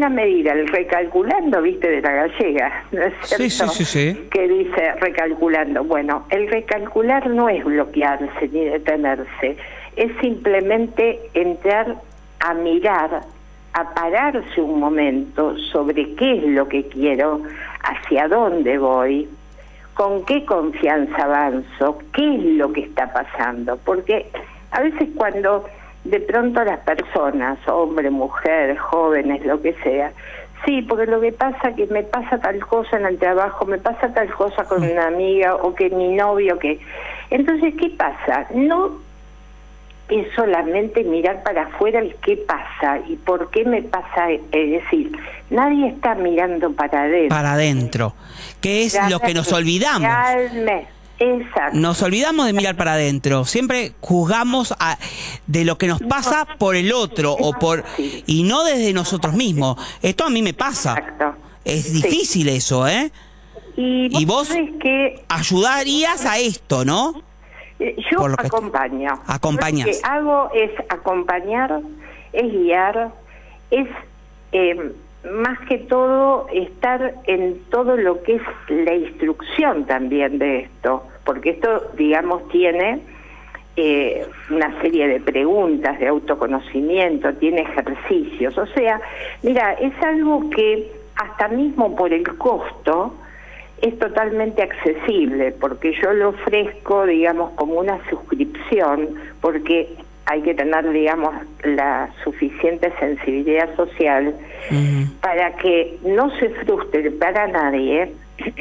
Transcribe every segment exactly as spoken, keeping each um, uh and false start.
alguna medida el recalculando, viste, de la gallega, ¿no es cierto? Sí, sí, sí, sí. Que dice recalculando. Bueno, el recalcular no es bloquearse ni detenerse, es simplemente entrar a mirar, a pararse un momento sobre qué es lo que quiero, hacia dónde voy, con qué confianza avanzo, qué es lo que está pasando. Porque a veces cuando de pronto las personas, hombre, mujer, jóvenes, lo que sea, sí, porque lo que pasa que me pasa tal cosa en el trabajo, me pasa tal cosa con una amiga, o que mi novio, que... Entonces, ¿qué pasa? No es solamente mirar para afuera el qué pasa y por qué me pasa, es decir, nadie está mirando para adentro. Para adentro, que es lo que nos olvidamos. Realmente. Exacto. Nos olvidamos de mirar para adentro. Siempre juzgamos a, de lo que nos pasa por el otro o por sí. y no desde nosotros mismos. Esto a mí me pasa. Exacto. Es difícil sí. eso, ¿eh? Y vos, y vos que ayudarías a esto, ¿no? Yo acompaño. Acompañas. Lo que hago es acompañar, es guiar, es eh, más que todo estar en todo lo que es la instrucción también de esto, porque esto, digamos, tiene eh, una serie de preguntas, de autoconocimiento, tiene ejercicios, o sea, mira, es algo que hasta mismo por el costo es totalmente accesible, porque yo lo ofrezco, digamos, como una suscripción, porque hay que tener, digamos, la suficiente sensibilidad social uh-huh. para que no se frustre para nadie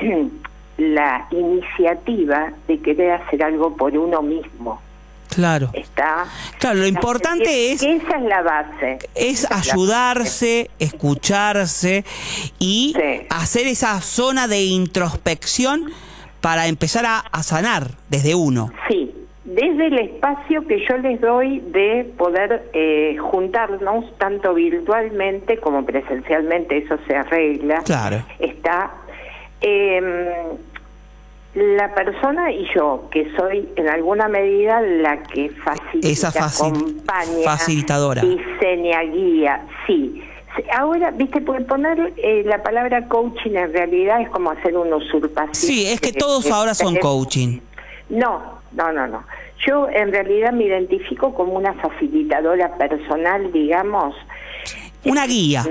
la iniciativa de querer hacer algo por uno mismo. Claro. Está. Claro, lo importante es. Esa es la base. Es ayudarse, escucharse y sí. hacer esa zona de introspección para empezar a, a sanar desde uno. Sí. Desde el espacio que yo les doy de poder eh, juntarnos tanto virtualmente como presencialmente, eso se arregla. Claro. Está eh, la persona y yo, que soy en alguna medida la que facilita, esa facil acompaña, facilitadora, diseña, guía, sí. Ahora, viste, porque poner eh, la palabra coaching en realidad es como hacer una usurpación. Sí, es que todos de, ahora son de, coaching. No. No, no, no. Yo en realidad me identifico como una facilitadora personal, digamos. Una guía.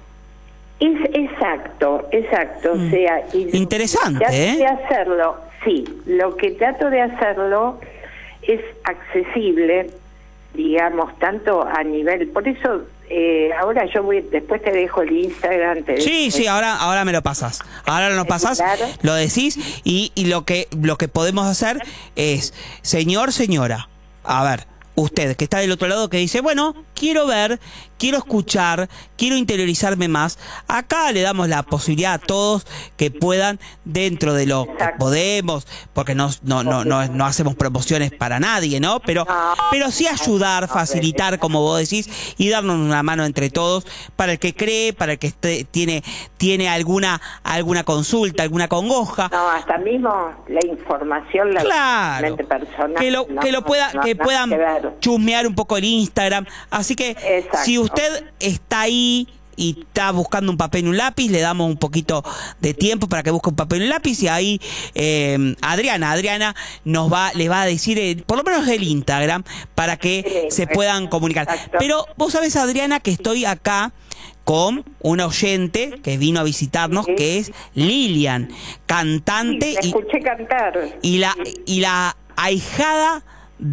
Es, exacto, exacto. Mm. O sea, y interesante, trato ¿eh? de hacerlo, sí. Lo que trato de hacerlo es accesible, digamos, tanto a nivel. Por eso. Eh, ahora yo voy, después te dejo el Instagram. Te sí, dejo sí, ahora, ahora me lo pasas. Ahora lo pasás, claro. Lo decís y, y lo que lo que podemos hacer es, señor, señora, a ver, usted que está del otro lado que dice, bueno, quiero ver, quiero escuchar, quiero interiorizarme más. Acá le damos la posibilidad a todos que puedan, dentro de lo que podemos, porque no, no, no, no, no hacemos promociones para nadie, ¿no? Pero, pero sí ayudar, facilitar, como vos decís, y darnos una mano entre todos, para el que cree, para el que esté, tiene, tiene alguna, alguna consulta, alguna congoja. No, hasta mismo la información, la claro, personal. Que lo, no, que lo pueda, no, que no, puedan no chusmear un poco el Instagram. Así que exacto. Si usted está ahí y está buscando un papel y un lápiz, le damos un poquito de tiempo para que busque un papel y un lápiz, y ahí eh, Adriana, Adriana nos va, le va a decir, eh, por lo menos el Instagram, para que sí, se puedan comunicar. Exacto. Pero vos sabés, Adriana, que estoy acá con una oyente que vino a visitarnos, sí. que es Lilian, cantante. Sí, escuché y, cantar. Y la, y la ahijada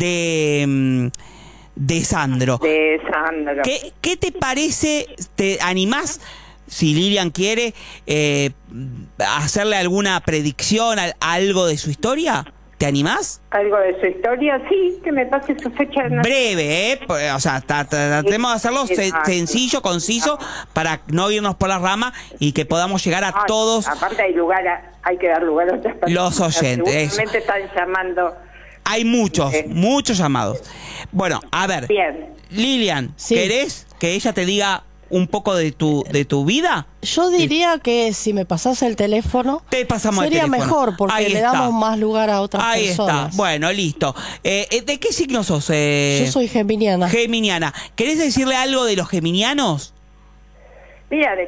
de... de Sandro. De Sandro. ¿Qué, qué te parece? ¿Te animás, si Lilian quiere, eh, hacerle alguna predicción, a, algo de su historia? ¿Te animás? Algo de su historia, sí, que me pase su fecha de nacimiento. Breve, ¿eh? O sea, tratemos de hacerlo sen sencillo, conciso, para no irnos por la rama y que podamos llegar a no, todos. Aparte hay lugar, a, hay que dar lugar a otras personas. Los oyentes. Seguramente están llamando. Hay muchos, eh. muchos llamados. Bueno, a ver. Bien. Lilian, sí. ¿querés que ella te diga un poco de tu de tu vida? Yo diría que si me pasás el teléfono, te pasamos sería el teléfono. mejor, porque Ahí le está. damos más lugar a otras Ahí personas. Ahí está. Bueno, listo. Eh, ¿De qué signo sos? Eh? Yo soy geminiana. Geminiana. ¿Querés decirle algo de los geminianos? Mira,